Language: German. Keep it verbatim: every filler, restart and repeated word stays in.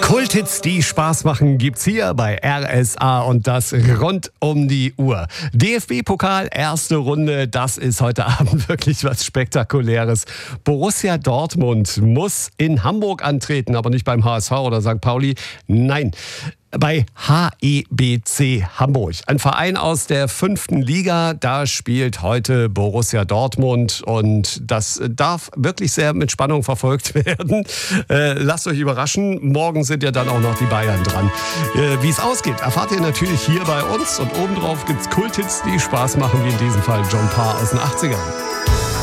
Kulthits, die Spaß machen, gibt's hier bei R S A und das rund um die Uhr. D F B-Pokal, erste Runde, das ist heute Abend wirklich was Spektakuläres. Borussia Dortmund muss in Hamburg antreten, aber nicht beim H S V oder Sankt Pauli. Nein, bei H E B C Hamburg. Ein Verein aus der fünften Liga, da spielt heute Borussia Dortmund und das darf wirklich sehr mit Spannung verfolgt werden. Äh, lasst euch überraschen, morgen sind ja dann auch noch die Bayern dran. Äh, wie es ausgeht, erfahrt ihr natürlich hier bei uns und obendrauf gibt's Kulthits, die Spaß machen, wie in diesem Fall John Parr aus den achtzigern.